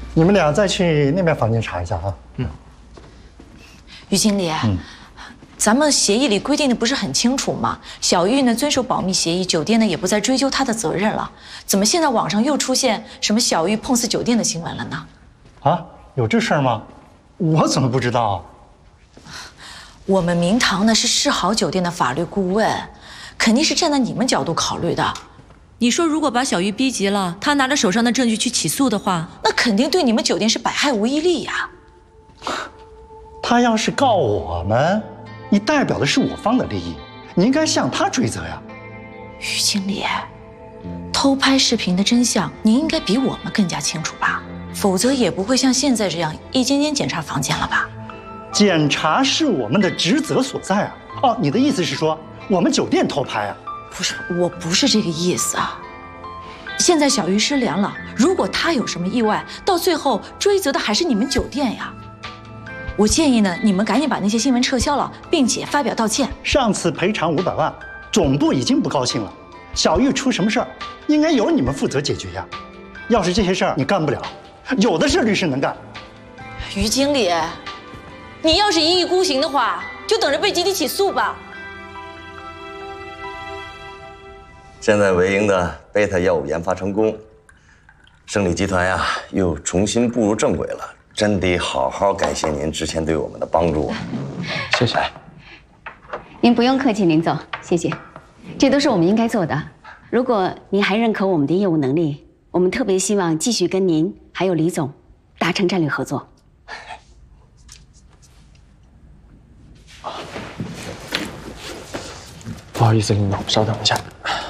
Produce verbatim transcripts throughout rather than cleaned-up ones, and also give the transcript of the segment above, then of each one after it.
你们俩再去那边房间查一下啊。嗯。 于经理，嗯，咱们协议里规定的不是很清楚吗？小玉呢遵守保密协议，酒店呢也不再追究她的责任了。怎么现在网上又出现什么小玉碰死酒店的新闻了呢？ 啊，有这事儿吗？我怎么不知道啊？ 我们明堂呢是世豪酒店的法律顾问，肯定是站在你们角度考虑的。你说如果把小玉逼急了，她拿着手上的证据去起诉的话，那肯定对你们酒店是百害无一利呀。 他要是告我们，你代表的是我方的利益，你应该向他追责呀。 于经理，偷拍视频的真相，您应该比我们更加清楚吧？否则也不会像现在这样一间间检查房间了吧？ 检查是我们的职责所在啊。哦，你的意思是说我们酒店偷拍啊？ 不是，我不是这个意思啊。现在小玉失联了，如果她有什么意外，到最后追责的还是你们酒店呀。我建议呢，你们赶紧把那些新闻撤销了，并且发表道歉。 上次赔偿五百万，总部已经不高兴了。小玉出什么事儿，应该由你们负责解决呀。要是这些事儿你干不了，有的是律师能干。 于经理，你要是一意孤行的话，就等着被集体起诉吧。 现在维英的贝塔药物研发成功，胜利集团呀又重新步入正轨了。真得好好感谢您之前对我们的帮助。 谢谢。 您不用客气，林总，谢谢。这都是我们应该做的。如果您还认可我们的业务能力，我们特别希望继续跟您还有李总达成战略合作。 不好意思，林总，稍等一下。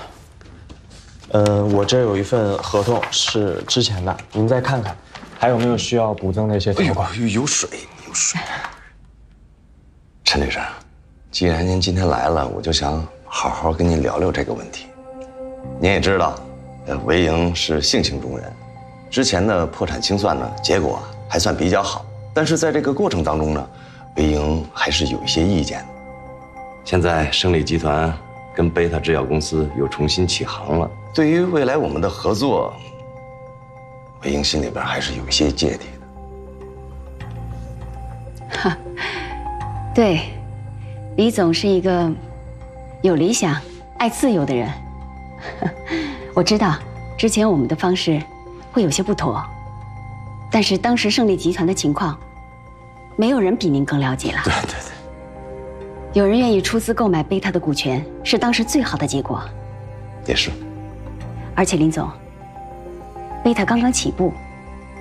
呃，我这有一份合同是之前的，您再看看。还有没有需要补增的一些条款？ 哎呦，有水，有水。陈律师，既然您今天来了，我就想好好跟您聊聊这个问题。您也知道，呃，维营是性情中人，之前的破产清算呢，结果还算比较好。但是在这个过程当中呢，维营还是有一些意见的。现在胜利集团跟贝塔制药公司又重新起航了，对于未来我们的合作。维英心里边还是有一些芥蒂的。哈，对，李总是一个有理想、爱自由的人。我知道之前我们的方式会有些不妥，但是当时胜利集团的情况，没有人比您更了解了。 对对对， 有人愿意出资购买贝塔的股权，是当时最好的结果。 也是。 而且林总。贝塔刚刚起步，